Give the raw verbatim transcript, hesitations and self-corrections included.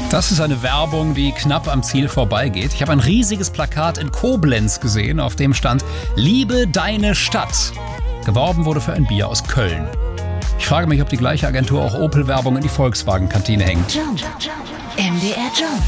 Das ist eine Werbung, die knapp am Ziel vorbeigeht. Ich habe ein riesiges Plakat in Koblenz gesehen, auf dem stand "Liebe deine Stadt". Geworben wurde für ein Bier aus Köln. Ich frage mich, ob die gleiche Agentur auch Opel-Werbung in die Volkswagen-Kantine hängt. Jump. M D R Jump.